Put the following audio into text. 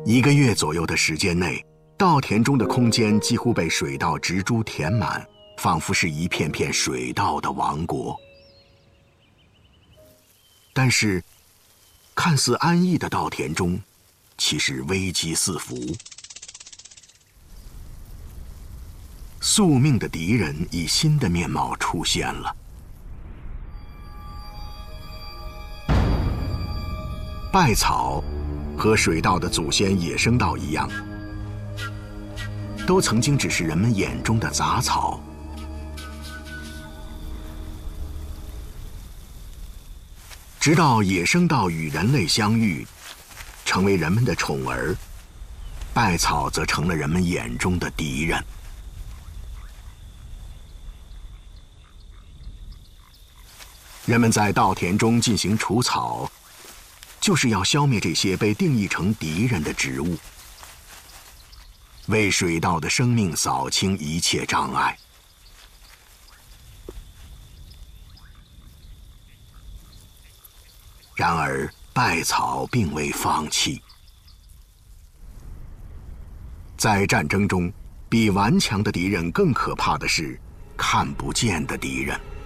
1个月左右的时间内，稻田中的空间几乎被水稻植株填满，仿佛是一片片水稻的王国。但是，看似安逸的稻田中，其实危机四伏。宿命的敌人以新的面貌出现了。稗草和水稻的祖先野生稻一样，都曾经只是人们眼中的杂草。直到野生稻与人类相遇，成为人们的宠儿，稗草则成了人们眼中的敌人。人们在稻田中进行除草，就是要消灭这些被定义成敌人的植物，为水稻的生命扫清一切障碍。然而，稗草并未放弃。在战争中，比顽强的敌人更可怕的是看不见的敌人。